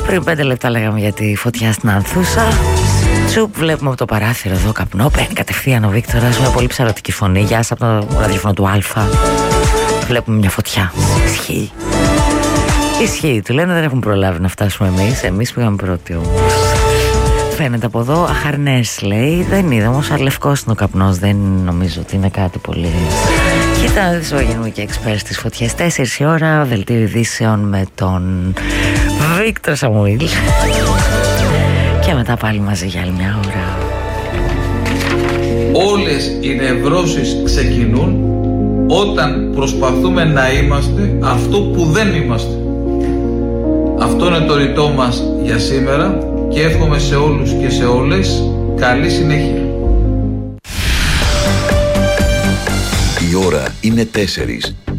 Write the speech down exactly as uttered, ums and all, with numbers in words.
Πριν πέντε λεπτά λέγαμε για τη φωτιά στην Ανθούσα. Τσουπ, βλέπουμε από το παράθυρο εδώ καπνό. Παίρνει κατευθείαν ο Βίκτορας με πολύ ψαρωτική φωνή. Γεια σας από το ραδιόφωνο του Αλφα. Βλέπουμε μια φωτιά. Ισχύει. Ισχύει. Του λένε δεν έχουν προλάβει να φτάσουμε εμείς. Εμείς πήγαμε πρώτοι όμως. Φαίνεται από εδώ. Αχαρνές λέει. Δεν είδα όμως. Αλευκός είναι ο καπνός. Δεν νομίζω ότι είναι κάτι πολύ. Κοίτα να δεις, γίνουμε και εξπέρ στις φωτιές. Τέσσερις η ώρα. Δελτίο ειδήσεων με τον Βίκτορ Σαμουήλ. Και μετά πάλι μαζί για άλλη μια ώρα. Όλες οι νευρώσεις ξεκινούν όταν προσπαθούμε να είμαστε αυτό που δεν είμαστε. Αυτό είναι το ρητό μας για σήμερα και εύχομαι σε όλους και σε όλες καλή συνέχεια. Η ώρα είναι τέσσερις.